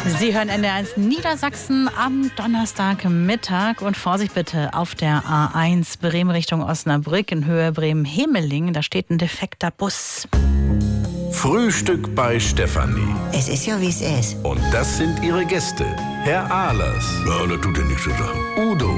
Sie hören NDR1 Niedersachsen am Donnerstagmittag und Vorsicht bitte auf der A1 Bremen Richtung Osnabrück in Höhe Bremen-Hemeling. Da steht ein defekter Bus. Frühstück bei Stefanie. Es ist ja, wie es ist. Und das sind ihre Gäste. Herr Ahlers. Ja, das tut ja nichts zu sagen. Udo.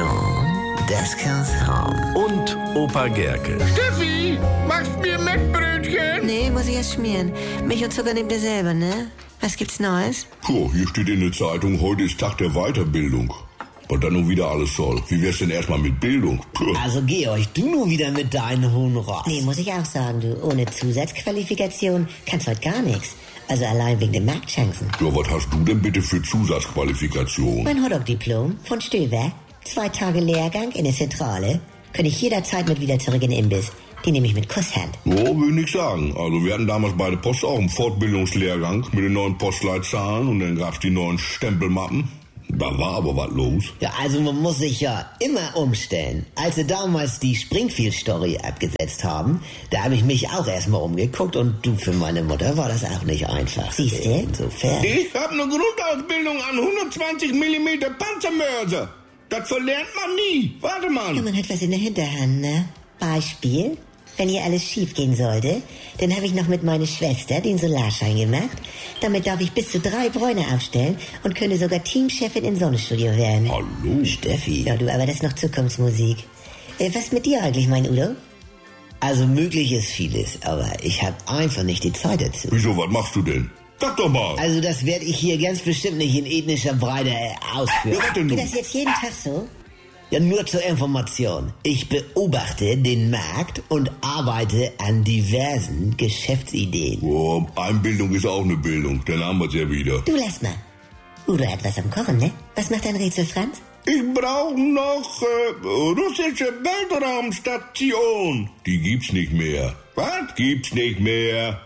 Ja, das kann's haben. Und Opa Gerke. Steffi, machst mir Mettbrötchen? Nee, muss ich erst schmieren. Milch und Zucker nehmt ihr selber, ne? Was gibt's Neues? Puh, hier steht in der Zeitung, heute ist Tag der Weiterbildung. Und dann nun wieder alles soll. Wie wär's denn erstmal mit Bildung? Puh. Also Georg, du nur wieder mit deinen hohen Ross. Nee, muss ich auch sagen, du. Ohne Zusatzqualifikation kannst heute gar nichts. Also allein wegen den Marktchancen. Ja, was hast du denn bitte für Zusatzqualifikation? Mein Hotdog-Diplom von Stöver, 2 Tage Lehrgang in der Zentrale, könnte ich jederzeit mit wieder zurück in den Imbiss. Die nehme ich mit Kusshand. Ja, will nix sagen. Also wir hatten damals bei der Post auch einen Fortbildungslehrgang mit den neuen Postleitzahlen und dann gab's die neuen Stempelmappen. Da war aber was los. Ja, also man muss sich ja immer umstellen. Als sie damals die Springfield-Story abgesetzt haben, da habe ich mich auch erstmal umgeguckt und du, für meine Mutter war das auch nicht einfach. Siehst du? Insofern. Ich habe eine Grundausbildung an 120 mm Panzermörser. Das verlernt man nie. Warte Ja, mal. man hat was in der Hinterhand, ne? Beispiel, wenn hier alles schief gehen sollte, dann habe ich noch mit meiner Schwester den Solarschein gemacht. Damit darf ich bis zu 3 Bräune aufstellen und könnte sogar Teamchefin in Sonnenstudio werden. Hallo. Steffi. Ja, du, aber das ist noch Zukunftsmusik. Was mit dir eigentlich, mein Udo? Also möglich ist vieles, aber ich habe einfach nicht die Zeit dazu. Wieso, was machst du denn? Sag doch mal. Also das werde ich hier ganz bestimmt nicht in ethnischer Breite ausführen. Ja, was denn Geht nun? das jetzt jeden Tag so? Ja, nur zur Information. Ich beobachte den Markt und arbeite an diversen Geschäftsideen. Oh, Einbildung ist auch eine Bildung. Dann haben wir's ja wieder. Du, lass mal. Udo hat was am Kochen, ne? Was macht dein Rätsel, Franz? Ich brauche noch russische Weltraumstation. Die gibt's nicht mehr. Was? Gibt's nicht mehr.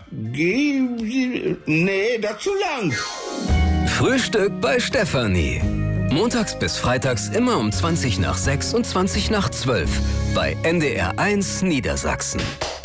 Nee, das ist zu lang. Frühstück bei Stefanie. Montags bis freitags immer um 20 nach 6 und 20 nach 12 bei NDR1 Niedersachsen.